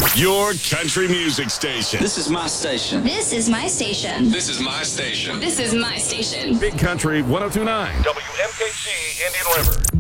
Your country music station. This is my station. This is my station. This is my station. This is my station. Big Country 1029. WMKG Indian River.